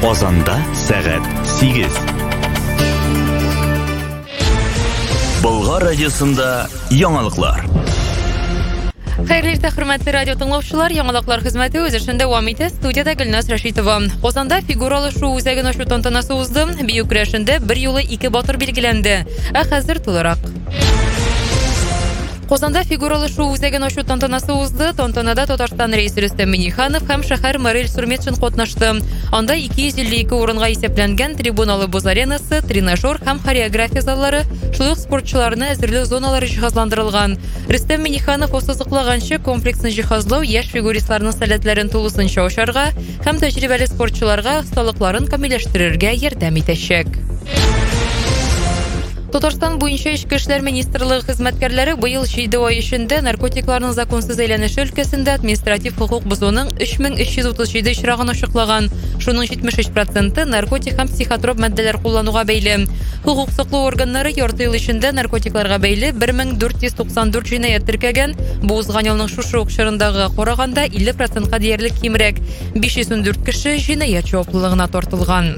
Казанда сәгать 8. Болгар радиосында яңалыклар. Хәерле иртә, хөрмәтле радио тыңлаучылар, яңалыклар хезмәте үз эшендә дәвам итә. Студиядә Гөлназ Рәшитова. Казанда фигуралы шоу үзәген ачу тантанасы узды. Бию көрәшендә бер юлы 2 батыр билгеләнде. Хәзер тулырак. Казанда фигуралы шоу үзәген ачу тантанасы узды. Тантанада Татарстан рәисе Рөстәм Миңнеханов һәм шәһәр мэры Сурметшин катнашты. Анда 252 урынга исәпләнгән трибуналы боз аренасы, тренажер һәм хореография заллары, шулай ук спортчыларны әзерләү зоналары җиһазландырылган. Рөстәм Миңнеханов ассызыклаганча комплексны җиһазлау яшь фигуристларның сәләтләрен тулысынча ачарга һәм тәҗрибәле спортчыларга осталыкларын камилләштерергә ярдәм итәчәк. Татарстан буенча Эчке эшләр министрлыгы хезмәткәрләре быел 7 ай эчендә наркотикларның законсыз әйләнеше өлкәсендә административ хукук бозуның 3337 очрагын ачыклаган. Шуның 73% наркотик һәм психотроп матдәләр куллануга бәйле. Хукук саклау органнары ярты ел эчендә наркотикларга бәйле 1494 җинаять теркәгән. Бу узган елның шушы ук чорындагы караганда 50%-ка диярлек кимрәк. 504 кеше җинаять җаваплылыгына тартылган.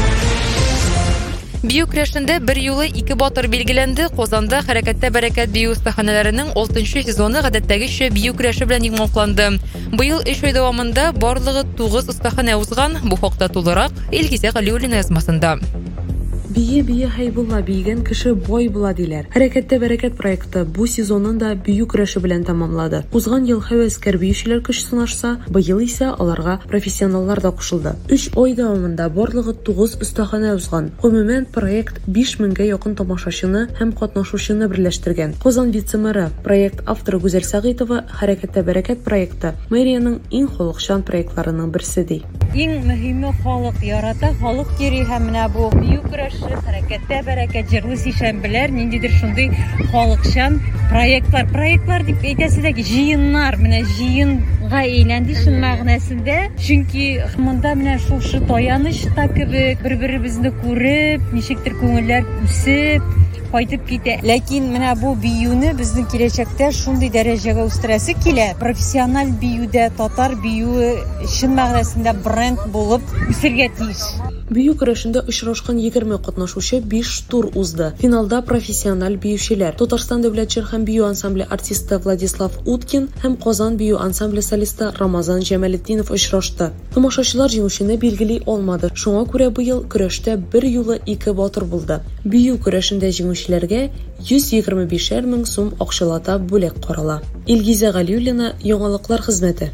Бию көрәшендә бер юлы 2 батыр билгеләнде. Казанда хәрәкәттә бәрәкәт бию остаханәләренең 6-нчы сезоны гадәттәгечә бию көрәше белән яңакланды. Быел 3 ай дәвамында барлыгы 9 остаханә узган. Бу хакта тулырак Илгизә Галиуллина язмасында. Бие хайбулла бийгән кеше бой була диләр. Хәрәкәттә бәрәкәт проекты бу сезонын да бию көрәше белән тамамлады. Узган ел һәвәскәр биючеләр көч сынашса, быел исә аларга профессионаллар да кушылды. 3 ай дәвамында барлыгы 9 остаханә узган. Гомумән проект 5000гә якын тамашачыны һәм катнашучыны берләштергән. Казан вице-мэры, проект авторы Гүзәл Сагыйтова хәрәкәттә бәрәкәт проекты мэрияның иң халыкчан проектларының берсе ди. Иң мөһиме халык ярата, халык йөри һәм менә бу бию көрәше хәрәкәттә бәрәкәт җырлы сишәмбеләр, ниндидер шундый халыкчан проектлар дип әйтәсе дә җыеннар, менә җыенга әйләнде шул мәгънәсендә. Чөнки монда менә шушы таянычта кебек бер-беребезне күреп, ничектер күңелләр үсеп кайтып китә. Ләкин менә бу биюне безнең киләчәктә шундый дәрәҗәгә үстерәсе килә. Профессиональ биюдә татар биюе чын мәгънәсендә бренд булып үсәргә тиеш. Бию көрәшендә очрашкан 20 катнашучы 5 тур узды. Финалда профессиональ биючеләр, Татарстан дәүләт җыр һәм бию ансамбле артисты Владислав Уткин һәм Казан бию ансамбле солисты Рамазан Җәмәлетдинов очрашты. Тамашачылар җиңүчене билгели алмады. Шуңа күрә быел көрәштә бер юлы 2 батыр булды. Бию көрәшендә җиңүчеләргә 125 мең сум акчалата бүләк карала. Илгизә Галиуллина, яңалыклар хезмәте.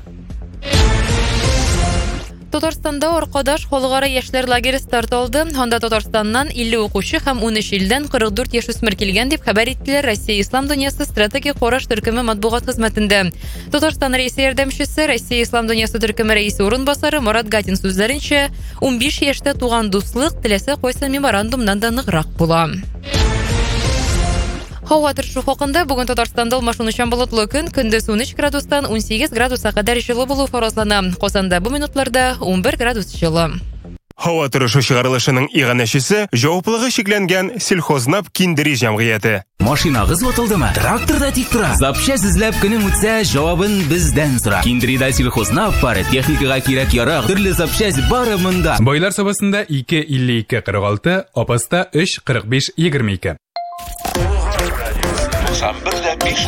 Татарстанда Аркадаш халыкара яшьләр лагере старт алды. Анда Татарстаннан 50 укучы һәм 13 илдән 44 яшүсмер килгән дип хәбәр иттеләр Россия Ислам дөньясы стратегия караш төркеме матбугат хезмәтендә. Татарстан рәисе ярдәмчесе, Россия Ислам дөньясы төркеме рәисе урынбасары Мурат Гатин сүзләренчә, 15 яшьтә туган дуслык теләсә кайсы меморандумнан да ныграк була. Һава торышы хакында бүген Татарстанда алмашынучан болытлы көн, көндез 13 градустан 18 градуска кадәр җылы булу фаразлана. Казанда бу минутларда 11 градус җылы. Һава торышы чыгарылышының иганәчесе җаваплылыгы шикләнгән Сельхознап киндери җәмгыяте. Машинагыз ватылдымы? Тракторда тик тора. Запчасть эзләп көнең үтсә, җавабын бездән сора. Киндрида Сельхознап пары техникага кирәк ярак, төрле запчасть бары монда. Байлар сабасында 2.52.46, апаста 3.45.22.